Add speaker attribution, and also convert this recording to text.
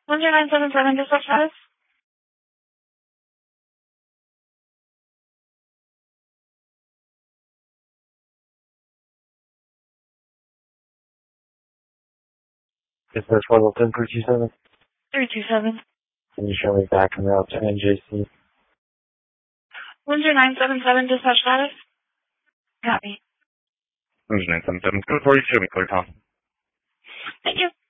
Speaker 1: 10977 dispatch status.
Speaker 2: Dispatch 110 327.
Speaker 1: 327.
Speaker 2: Can you show me back and route to NJC?
Speaker 1: 10977 dispatch status. Copy.
Speaker 3: 10977, code 40, show me clear, Tom.
Speaker 1: Thank you.